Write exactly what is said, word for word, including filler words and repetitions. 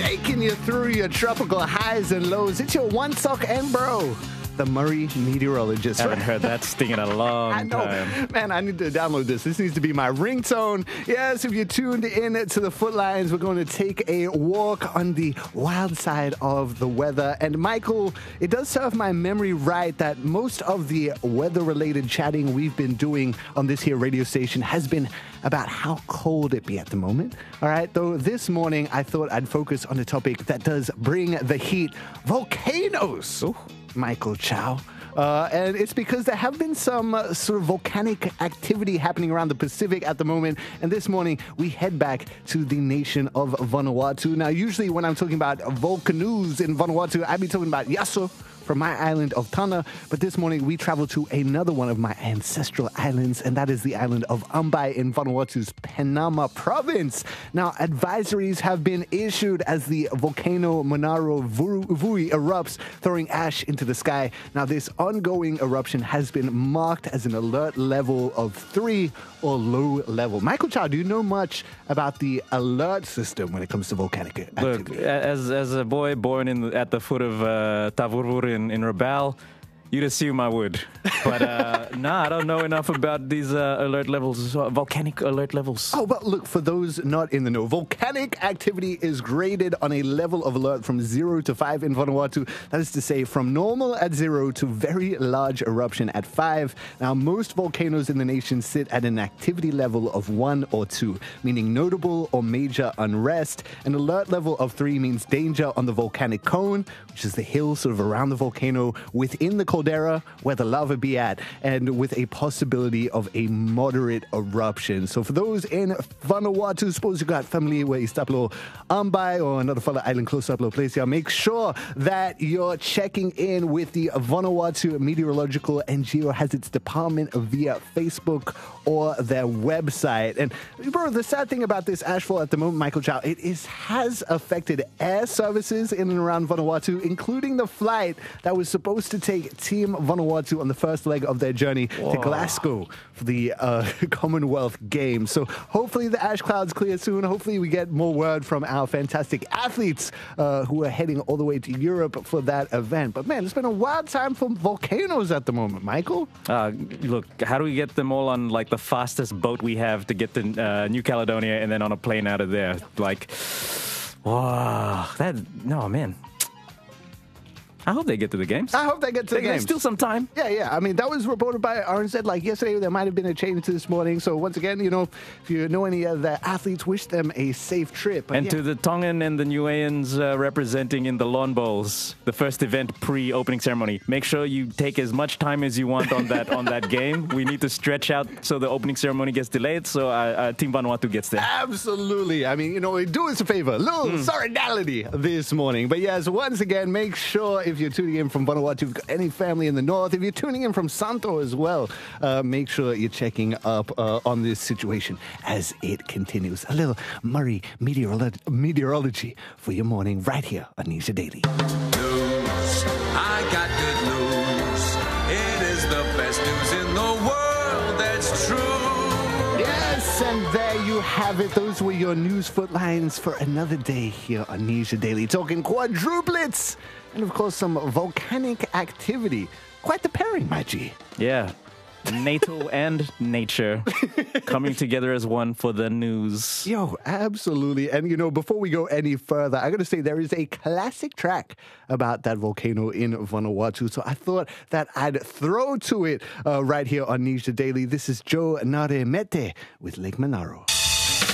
taking you through your tropical highs and lows. It's your one sock and bro, the Murray meteorologist. I haven't heard that sting in a long I know. time. Man, I need to download this. This needs to be my ringtone. Yes, if you're tuned in to the Footlines, we're going to take a walk on the wild side of the weather. And Michael, it does serve my memory right that most of the weather-related chatting we've been doing on this here radio station has been about how cold it be at the moment. All right, though this morning I thought I'd focus on a topic that does bring the heat: volcanoes. Ooh. Michael Chow. Uh, and it's because there have been some uh, sort of volcanic activity happening around the Pacific at the moment. And this morning, we head back to the nation of Vanuatu. Now, usually when I'm talking about volcanoes in Vanuatu, I'd be talking about Yasso from my island of Tana. But this morning, we travel to another one of my ancestral islands, and that is the island of Ambai in Vanuatu's Penama province. Now, advisories have been issued as the volcano Monaro Vui erupts, throwing ash into the sky. Now, this ongoing eruption has been marked as an alert level of three or low level. Michael Chow, do you know much about the alert system when it comes to volcanic activity? Look, as as a boy born in the, at the foot of uh, Tavurur in, in Rabaul, you'd assume I would. But uh, nah, I don't know enough about these uh, alert levels, uh, volcanic alert levels. Oh, but look, for those not in the know, volcanic activity is graded on a level of alert from zero to five in Vanuatu. That is to say, from normal at zero to very large eruption at five. Now, most volcanoes in the nation sit at an activity level of one or two, meaning notable or major unrest. An alert level of three means danger on the volcanic cone, which is the hill sort of around the volcano within the caldera where the lava be at, and with a possibility of a moderate eruption. So for those in Vanuatu, suppose you got family where you stop low Ambai or another fella island close up low place here, make sure that you're checking in with the Vanuatu Meteorological and Geohazards Department via Facebook or their website. And bro, the sad thing about this ashfall at the moment, Michael Chow, it is has affected air services in and around Vanuatu, including the flight that was supposed to take Team Vanuatu on the first leg of their journey Whoa. to Glasgow for the uh, Commonwealth Games. So hopefully the ash clouds clear soon. Hopefully we get more word from our fantastic athletes uh, who are heading all the way to Europe for that event. But man, it's been a wild time for volcanoes at the moment, Michael. Uh, look, how do we get them all on like the fastest boat we have to get to uh, New Caledonia and then on a plane out of there? Like, wow, that, no, man. I hope they get to the games. I hope they get to they, the games. There's still some time. Yeah, yeah. I mean, that was reported by R N Z like yesterday. There might have been a change to this morning. So once again, you know, if you know any of the athletes, wish them a safe trip. But and yeah. to the Tongan and the Niueans uh, representing in the Lawn Bowls, the first event pre-opening ceremony, make sure you take as much time as you want on that on that game. We need to stretch out so the opening ceremony gets delayed, so uh, uh, Team Vanuatu gets there. Absolutely. I mean, you know, do us a favor. A little mm. solidarity this morning. But yes, once again, make sure if you're tuning in from Vanuatu, if you've got any family in the north, if you're tuning in from Santo as well, uh, make sure you're checking up uh, on this situation as it continues. A little Murray meteorolo- meteorology for your morning right here on Nisha Daily. News. I got good news. It is the best news in the world. That's true. Yes, and there you have it. Those were your news footlines for another day here on Nisha Daily, talking quadruplets and, of course, some volcanic activity. Quite the pairing, my G. Yeah. NATO and nature coming together as one for the news. Yo, absolutely. And, you know, before we go any further, I got to say there is a classic track about that volcano in Vanuatu. So I thought that I'd throw to it uh, right here on Nisha Daily. This is Joe Naremete with Lake Monaro.